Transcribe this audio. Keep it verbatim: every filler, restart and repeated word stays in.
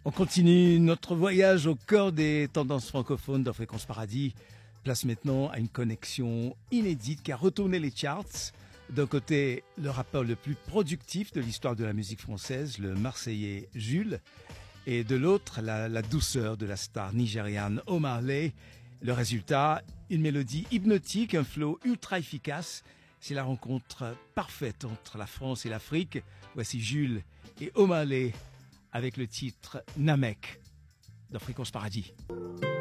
On continue notre voyage au cœur des tendances francophones dans Fréquence Paradis. Place maintenant à une connexion inédite qui a retourné les charts. D'un côté, le rappeur le plus productif de l'histoire de la musique française, le Marseillais Jules. Et de l'autre, la, la douceur de la star nigériane Omah Lay. Le résultat, une mélodie hypnotique, un flow ultra efficace. C'est la rencontre parfaite entre la France et l'Afrique. Voici Jules et Omah Lay avec le titre Namek dans Fréquence Paradis.